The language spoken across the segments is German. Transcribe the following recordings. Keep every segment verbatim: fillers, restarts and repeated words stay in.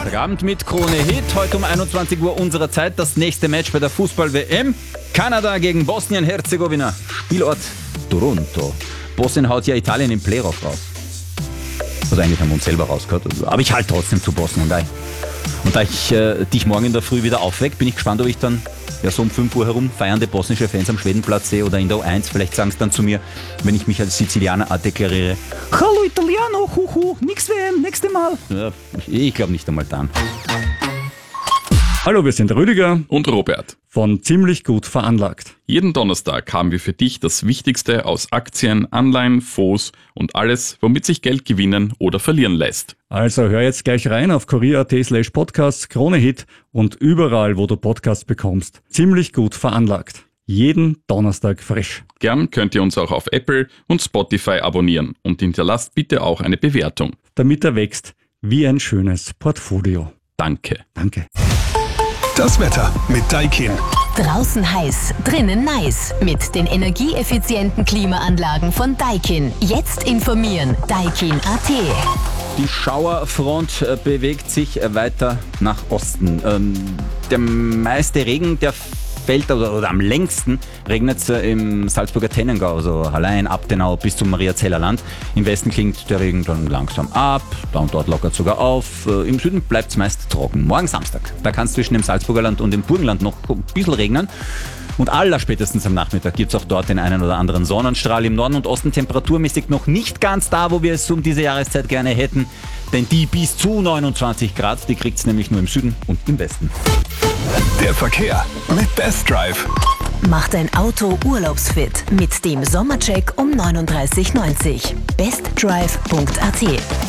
Freitagabend mit Krone Hit. Heute um einundzwanzig Uhr unserer Zeit das nächste Match bei der Fußball-W M. Kanada gegen Bosnien-Herzegowina. Spielort Toronto. Bosnien haut ja Italien im Playoff raus. Also eigentlich haben wir uns selber rausgehört. Aber ich halte trotzdem zu Bosnien. Und da ich äh, dich morgen in der Früh wieder aufwecke, bin ich gespannt, ob ich dann ja so um fünf Uhr herum feiernde bosnische Fans am Schwedenplatz sehe oder in der U eins. Vielleicht sagen sie dann zu mir, wenn ich mich als Sizilianer deklariere: Hallo Italiano, huhu, nix W M, nächste Mal. Ja, ich ich glaube nicht einmal dann. Hallo, wir sind Rüdiger und Robert von Ziemlich gut veranlagt. Jeden Donnerstag haben wir für dich das Wichtigste aus Aktien, Anleihen, Fonds und alles, womit sich Geld gewinnen oder verlieren lässt. Also hör jetzt gleich rein auf kurier.at slash podcasts, Krone Hit und überall, wo du Podcasts bekommst. Ziemlich gut veranlagt. Jeden Donnerstag frisch. Gern könnt ihr uns auch auf Apple und Spotify abonnieren und hinterlasst bitte auch eine Bewertung. Damit er wächst wie ein schönes Portfolio. Danke. Danke. Das Wetter mit Daikin. Draußen heiß, drinnen nice. Mit den energieeffizienten Klimaanlagen von Daikin. Jetzt informieren. Daikin Punkt at. Die Schauerfront äh, bewegt sich äh, weiter nach Osten. Ähm, der meiste Regen, der fällt, oder, oder am längsten regnet es äh, im Salzburger Tennengau, also Hallein, Abtenau bis zum Mariazeller Land. Im Westen klingt der Regen dann langsam ab, da und dort lockert sogar auf. Äh, Im Süden bleibt es meist trocken. Morgen Samstag, da kann es zwischen dem Salzburger Land und dem Burgenland noch ein bisschen regnen. Und allerspätestens am Nachmittag gibt es auch dort den einen oder anderen Sonnenstrahl. Im Norden und Osten temperaturmäßig noch nicht ganz da, wo wir es um diese Jahreszeit gerne hätten. Denn die bis zu neunundzwanzig Grad, die kriegt es nämlich nur im Süden und im Westen. Der Verkehr mit Best Drive. Mach dein Auto urlaubsfit mit dem Sommercheck um neununddreißig neunzig. bestdrive Punkt at.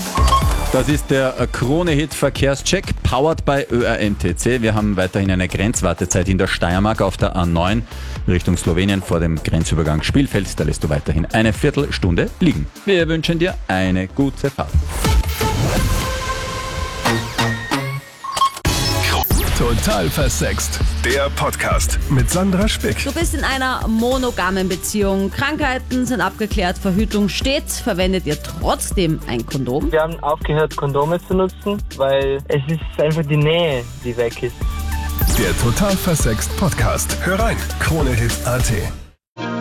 Das ist der Krone-Hit-Verkehrscheck, powered by Ö R N T C. Wir haben weiterhin eine Grenzwartezeit in der Steiermark auf der A neun Richtung Slowenien vor dem Grenzübergang Spielfeld. Da lässt du weiterhin eine Viertelstunde liegen. Wir wünschen dir eine gute Fahrt. Total versext. Der Podcast mit Sandra Spick. Du bist in einer monogamen Beziehung. Krankheiten sind abgeklärt, Verhütung steht. Verwendet ihr trotzdem ein Kondom? Wir haben aufgehört, Kondome zu nutzen, weil es ist einfach die Nähe, die weg ist. Der Total versext Podcast. Hör rein. Krone Hit Punkt at.